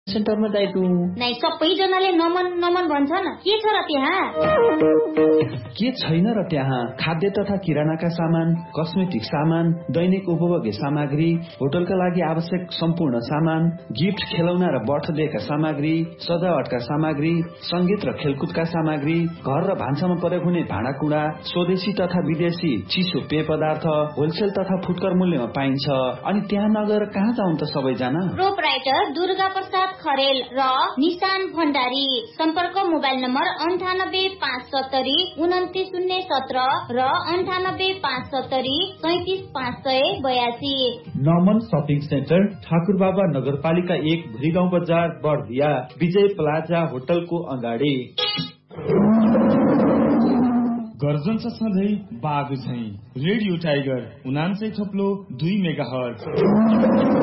सेन्टरमा जाइटु नै सबैजनाले नमन नमन भन्छन्। के छ र त्यहाँ? के छैन र त्यहाँ? खाद्य तथा किरानाका सामान, कस्मेटिक सामान, दैनिक उपभोग्य सामग्री, होटलका लागि आवश्यक सम्पूर्ण सामान, गिफ्ट, खेलौना र बर्थडेका सामग्री, सजावटका सामग्री, संगीत र खेलकुदका सामग्री, घर र भान्सामा प्रयोग हुने भाँडाकुँडा, स्वदेशी तथा विदेशी चिसो पेय पदार्थ होलसेल तथा फुटकर मूल्यमा पाइन्छ। अनि त्यहाँ नगएर कहाँ जाउँ त सबैजना? प्रोपराइटर दुर्गा प्रसाद खरेल र निशान भण्डारी। सम्पर्क मोबाइल नम्बर 9857093017 र 9857037582। नमन शपिङ सेन्टर, ठाकुरबाबा नगरपालिका 1, भुरीगाउँ बजार, बर्दिया, विजय प्लाजा होटलको अगाडि। गर्जन छ सधैँ बाघ झैं। Radio tiger 99.2 megahertz.